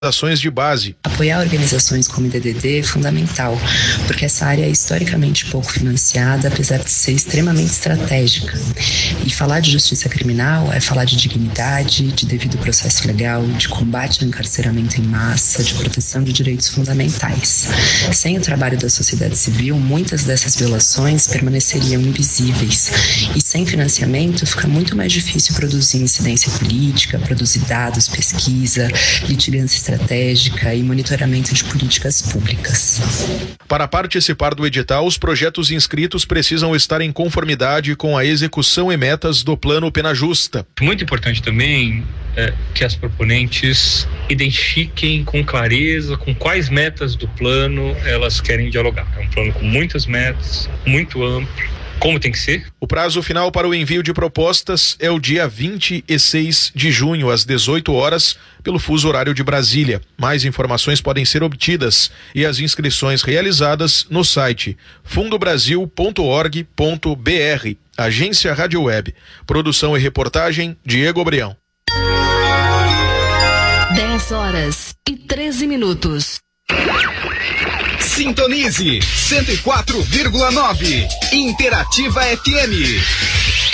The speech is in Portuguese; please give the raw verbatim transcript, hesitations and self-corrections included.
ações de base. Apoiar organizações como o D D D é fundamental, porque essa área é historicamente pouco financiada, apesar de ser extremamente estratégica. E falar de justiça criminal é falar de dignidade, de devido processo legal, de combate ao encarceramento em massa, de proteção de direitos fundamentais. Sem o trabalho da sociedade civil, muitas dessas violações permaneceriam invisíveis. E sem financiamento, fica muito mais difícil produzir incidência política, produzir dados, pesquisa, litigância estratégica e monitoramento de políticas públicas. Para participar do edital, os projetos inscritos precisam estar em conformidade com a execução e metas do Plano Pena Justa. Muito importante também é que as proponentes identifiquem com clareza com quais metas do plano elas querem dialogar. É um plano com muitas metas, muito amplo, como tem que ser. O prazo final para o envio de propostas é o dia vinte e seis de junho, às dezoito horas, pelo fuso horário de Brasília. Mais informações podem ser obtidas e as inscrições realizadas no site fundobrasil ponto org ponto br. Agência Rádio Web. Produção e reportagem, Diego Brião. dez horas e treze minutos. Sintonize cento e quatro vírgula nove Interativa F M.